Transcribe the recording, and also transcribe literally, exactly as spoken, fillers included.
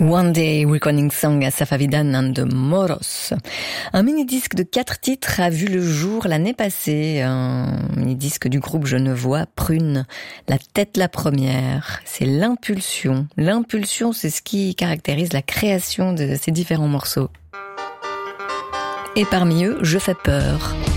One Day Reckoning Song à Safavidan and the Moros. Un mini-disque de quatre titres a vu le jour l'année passée. Un mini-disque du groupe genevois Prune. La tête la première. C'est l'impulsion. L'impulsion, c'est ce qui caractérise la création de ces différents morceaux. Et parmi eux, Je fais peur.